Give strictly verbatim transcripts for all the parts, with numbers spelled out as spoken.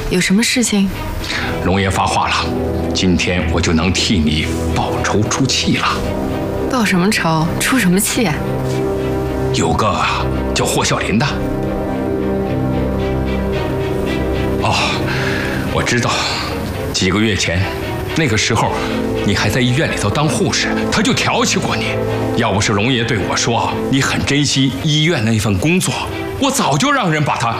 有什么事情？ 龙爷发话了，今天我就能替你报仇出气了。 报什么仇？出什么气啊？ 有个叫霍笑林的。哦，我知道，几个月前，那个时候你还在医院里头当护士，他就调戏过你。要不是龙爷对我说你很珍惜医院那份工作，我早就让人把他。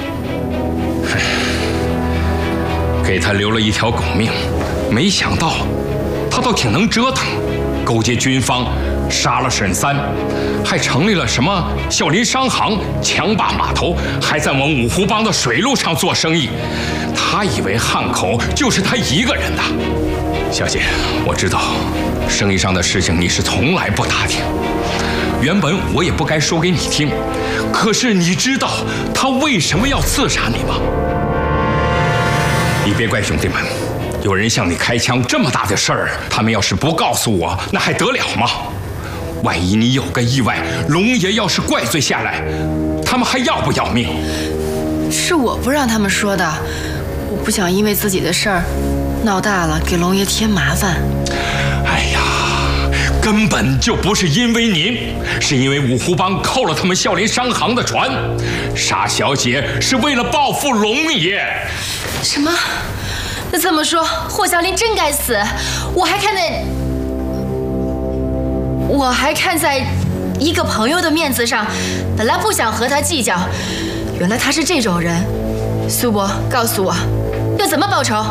给他留了一条狗命，没想到他倒挺能折腾，勾结军方，杀了沈三，还成立了什么孝林商行，强霸码头，还在我们五湖帮的水路上做生意。他以为汉口就是他一个人的。小姐，我知道生意上的事情你是从来不打听，原本我也不该说给你听，可是你知道他为什么要刺杀你吗？你别怪兄弟们，有人向你开枪，这么大的事儿，他们要是不告诉我，那还得了吗？万一你有个意外，龙爷要是怪罪下来，他们还要不要命？ 是我不让他们说的，我不想因为自己的事儿闹大了，给龙爷添麻烦。 哎呀，根本就不是因为您，是因为五湖帮扣了他们孝林商行的船，傻小姐是为了报复龙爷。 什么？那这么说，霍小林真该死？我还看在，我还看在一个朋友的面子上，本来不想和他计较，原来他是这种人。苏伯，告诉我，要怎么报仇？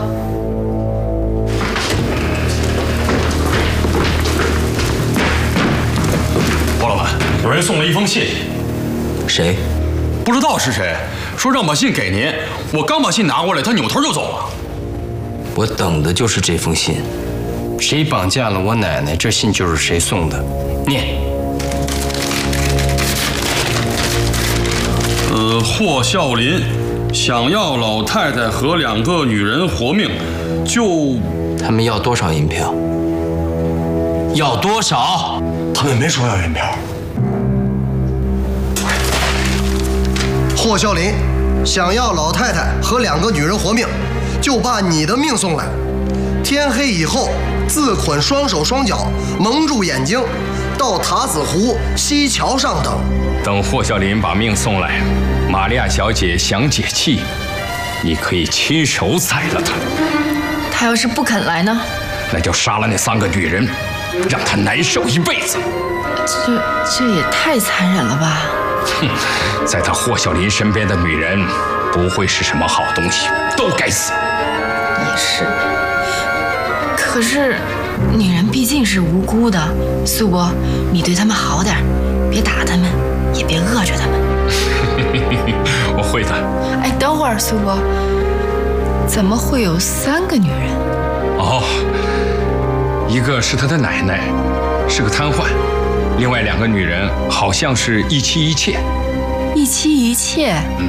包老板，有人送了一封信。 谁？ 不知道是谁，说让把信给您。我刚把信拿过来，他扭头就走了。 我等的就是这封信。谁绑架了我奶奶，这信就是谁送的。念。 呃，霍孝林想要老太太和两个女人活命，就他们要多少银票？要多少？ 他们没说要银票。 霍孝林想要老太太和两个女人活命，就把你的命送来。天黑以后，自捆双手双脚，蒙住眼睛，到塔子湖西桥上等。 等霍孝林把命送来，玛利亚小姐想解气，你可以亲手宰了她。 他要是不肯来呢？ 那就杀了那三个女人，让她难受一辈子。 这这也太残忍了吧！ 哼，在他霍孝林身边的女人不会是什么好东西，都该死。 也是，可是女人毕竟是无辜的，苏伯，你对她们好点，别打她们，也别饿着她们。 我会的。 哎，等会儿，苏伯，怎么会有三个女人？ 哦，一个是他的奶奶，是个瘫痪。另外两个女人好像是一妻一妾， 一妻一妾。 嗯，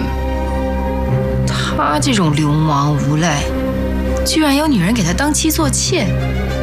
他这种流氓无赖，居然有女人给他当妻做妾，